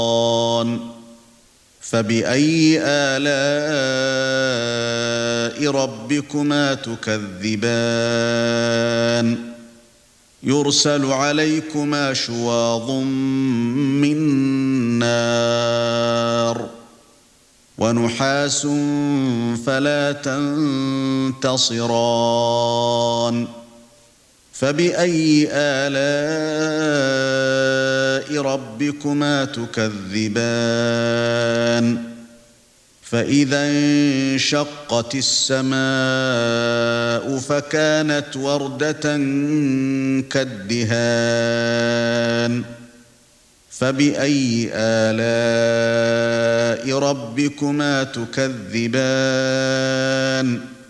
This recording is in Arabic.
فبأي آلاء ربكما تكذبان يرسل عليكما شواظ من نار ونحاس فلا تنتصران فبأي آلاء ربكما تكذبان فإذا انشقت السماء فكانت وردة كالدهان فبأي آلاء ربكما تكذبان